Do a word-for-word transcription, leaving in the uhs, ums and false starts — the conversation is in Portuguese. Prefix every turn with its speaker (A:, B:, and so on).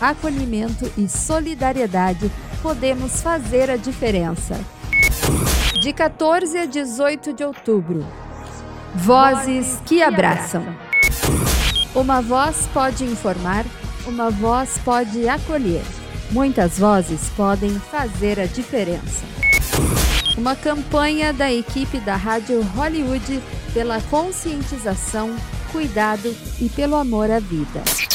A: acolhimento e solidariedade, podemos fazer a diferença. De quatorze a dezoito de outubro. Vozes que abraçam. Uma voz pode informar, uma voz pode acolher. Muitas vozes podem fazer a diferença. Uma campanha da equipe da Rádio Hollywood pela conscientização, cuidado e pelo amor à vida.